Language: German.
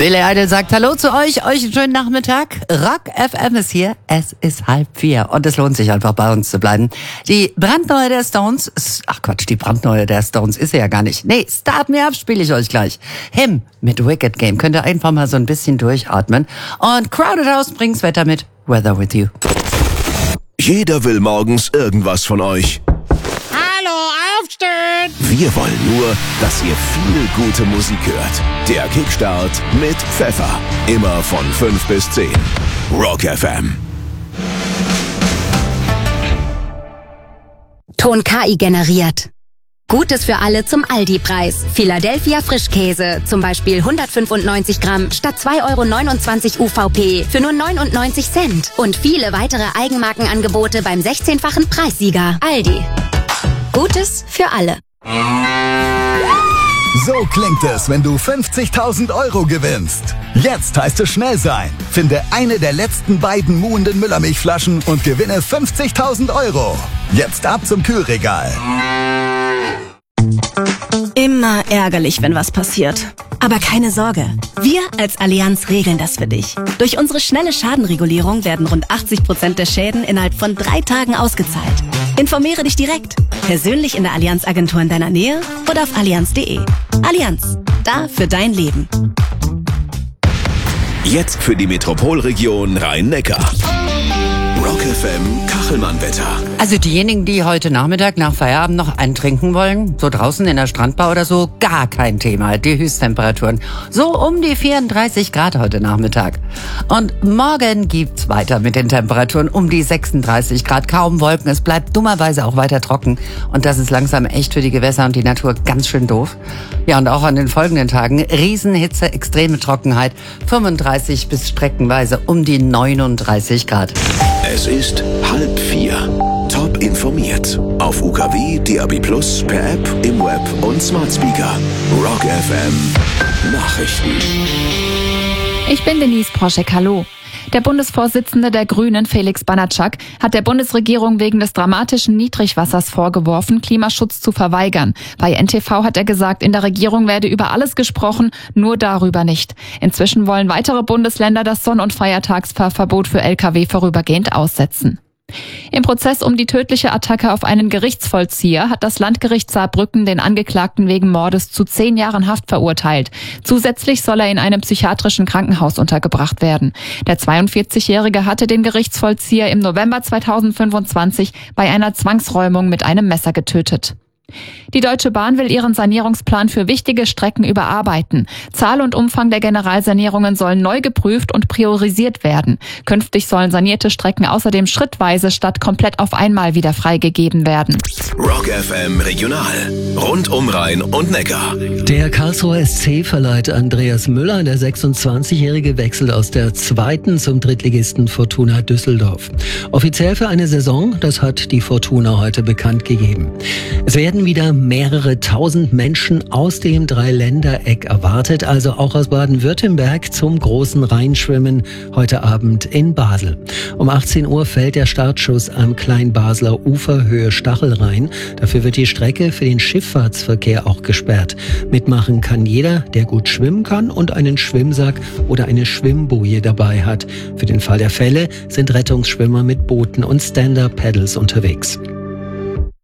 Billy Idol sagt Hallo zu euch einen schönen Nachmittag. Rock FM ist hier, es ist 3:30 und es lohnt sich einfach bei uns zu bleiben. Die brandneue der Stones ist sie ja gar nicht. Nee, Start Me Up spiele ich euch gleich. Him mit Wicked Game, könnt ihr einfach mal so ein bisschen durchatmen. Und Crowded House bringt's Wetter mit Weather With You. Jeder will morgens irgendwas von euch. Hallo, aufstehen! Wir wollen nur, dass ihr viel gute Musik hört. Der Kickstart mit Pfeffer. Immer von 5 bis 10. Rock FM. Ton KI generiert. Gutes für alle zum Aldi-Preis. Philadelphia Frischkäse, zum Beispiel 195 Gramm statt 2,29 € UVP für nur 99 Cent. Und viele weitere Eigenmarkenangebote beim 16-fachen Preissieger. Aldi. Gutes für alle. So klingt es, wenn du 50.000 € gewinnst. Jetzt heißt es schnell sein. Finde eine der letzten beiden muhenden Müllermilchflaschen und gewinne 50.000 €. Jetzt ab zum Kühlregal. Immer ärgerlich, wenn was passiert. Aber keine Sorge, wir als Allianz regeln das für dich. Durch unsere schnelle Schadenregulierung werden rund 80% der Schäden innerhalb von 3 Tagen ausgezahlt. Informiere dich direkt, persönlich in der Allianz-Agentur in deiner Nähe oder auf allianz.de. Allianz, da für dein Leben. Jetzt für die Metropolregion Rhein-Neckar. Rock FM Kachelmann-Wetter. Also diejenigen, die heute Nachmittag nach Feierabend noch eintrinken wollen, so draußen in der Strandbar oder so, gar kein Thema. Die Höchsttemperaturen so um die 34 Grad heute Nachmittag. Und morgen gibt's weiter mit den Temperaturen um die 36 Grad. Kaum Wolken, es bleibt dummerweise auch weiter trocken. Und das ist langsam echt für die Gewässer und die Natur ganz schön doof. Ja, und auch an den folgenden Tagen Riesenhitze, extreme Trockenheit, 35 bis streckenweise um die 39 Grad. Es ist 3:30. Top informiert. Auf UKW, DAB+, per App, im Web und Smart Speaker. Rock FM Nachrichten. Ich bin Denise Proschek, hallo. Der Bundesvorsitzende der Grünen, Felix Banatschak, hat der Bundesregierung wegen des dramatischen Niedrigwassers vorgeworfen, Klimaschutz zu verweigern. Bei NTV hat er gesagt, in der Regierung werde über alles gesprochen, nur darüber nicht. Inzwischen wollen weitere Bundesländer das Sonn- und Feiertagsfahrverbot für Lkw vorübergehend aussetzen. Im Prozess um die tödliche Attacke auf einen Gerichtsvollzieher hat das Landgericht Saarbrücken den Angeklagten wegen Mordes zu 10 Jahren Haft verurteilt. Zusätzlich soll er in einem psychiatrischen Krankenhaus untergebracht werden. Der 42-Jährige hatte den Gerichtsvollzieher im November 2025 bei einer Zwangsräumung mit einem Messer getötet. Die Deutsche Bahn will ihren Sanierungsplan für wichtige Strecken überarbeiten. Zahl und Umfang der Generalsanierungen sollen neu geprüft und priorisiert werden. Künftig sollen sanierte Strecken außerdem schrittweise statt komplett auf einmal wieder freigegeben werden. Rock FM Regional. Rund um Rhein und Neckar. Der Karlsruher SC verleiht Andreas Müller. Der 26-Jährige wechselt aus der 2. zum Drittligisten Fortuna Düsseldorf. Offiziell für eine Saison, das hat die Fortuna heute bekannt gegeben. Es werden wieder mehrere tausend Menschen aus dem Dreiländereck erwartet, also auch aus Baden-Württemberg zum großen Rheinschwimmen heute Abend in Basel. Um 18 Uhr fällt der Startschuss am Kleinbasler Ufer Höhe Stachelrhein. Dafür wird die Strecke für den Schifffahrtsverkehr auch gesperrt. Mitmachen kann jeder, der gut schwimmen kann und einen Schwimmsack oder eine Schwimmboje dabei hat. Für den Fall der Fälle sind Rettungsschwimmer mit Booten und Stand-Up-Paddles unterwegs.